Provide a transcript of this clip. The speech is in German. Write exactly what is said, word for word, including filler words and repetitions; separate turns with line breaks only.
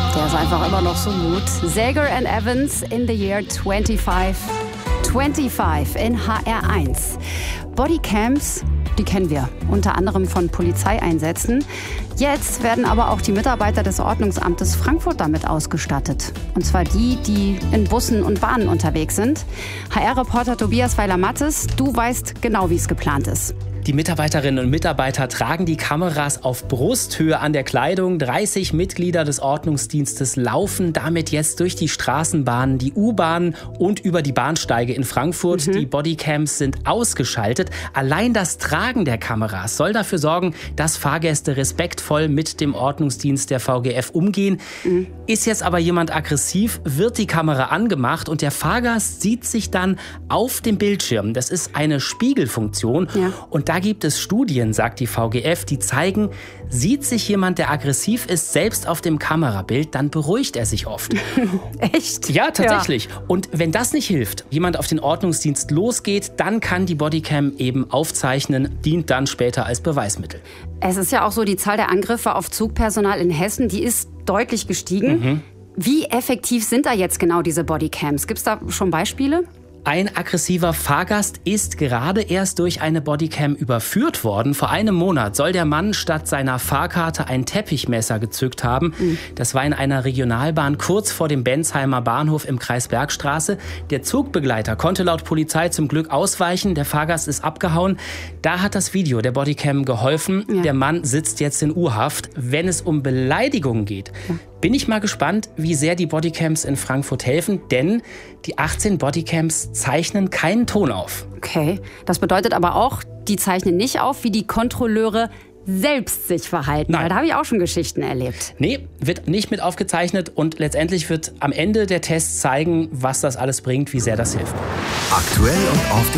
Der ist einfach immer noch so gut. Sager and Evans in the year twenty-five twenty-five in H R eins. Bodycams, die kennen wir, unter anderem von Polizeieinsätzen. Jetzt werden aber auch die Mitarbeiter des Ordnungsamtes Frankfurt damit ausgestattet. Und zwar die, die in Bussen und Bahnen unterwegs sind. H R-Reporter Tobias Weiler-Mattes, du weißt genau, wie es geplant ist.
Die Mitarbeiterinnen und Mitarbeiter tragen die Kameras auf Brusthöhe an der Kleidung. dreißig Mitglieder des Ordnungsdienstes laufen damit jetzt durch die Straßenbahnen, die U-Bahnen und über die Bahnsteige in Frankfurt. Mhm. Die Bodycams sind ausgeschaltet. Allein das Tragen der Kameras soll dafür sorgen, dass Fahrgäste respektvoll mit dem Ordnungsdienst der V G F umgehen. Mhm. Ist jetzt aber jemand aggressiv, wird die Kamera angemacht und der Fahrgast sieht sich dann auf dem Bildschirm. Das ist eine Spiegelfunktion. Ja. Und da gibt es Studien, sagt die V G F, die zeigen, sieht sich jemand, der aggressiv ist, selbst auf dem Kamerabild, dann beruhigt er sich oft.
Echt?
Ja, tatsächlich. Ja. Und wenn das nicht hilft, jemand auf den Ordnungsdienst losgeht, dann kann die Bodycam eben aufzeichnen, dient dann später als Beweismittel.
Es ist ja auch so, die Zahl der Angriffe auf Zugpersonal in Hessen, die ist deutlich gestiegen. Mhm. Wie effektiv sind da jetzt genau diese Bodycams? Gibt es da schon Beispiele?
Ein aggressiver Fahrgast ist gerade erst durch eine Bodycam überführt worden. Vor einem Monat soll der Mann statt seiner Fahrkarte ein Teppichmesser gezückt haben. Mhm. Das war in einer Regionalbahn kurz vor dem Bensheimer Bahnhof im Kreis Bergstraße. Der Zugbegleiter konnte laut Polizei zum Glück ausweichen. Der Fahrgast ist abgehauen. Da hat das Video der Bodycam geholfen. Ja. Der Mann sitzt jetzt in U-Haft. Wenn es um Beleidigungen geht, ja. bin ich mal gespannt, wie sehr die Bodycams in Frankfurt helfen. Denn die achtzehn Bodycams zeichnen keinen Ton auf.
Okay, das bedeutet aber auch, die zeichnen nicht auf, wie die Kontrolleure selbst sich verhalten.
Nein.
Weil da habe ich auch schon Geschichten erlebt.
Nee, wird nicht mit aufgezeichnet und letztendlich wird am Ende der Test zeigen, was das alles bringt, wie sehr das hilft.
Aktuell und auf den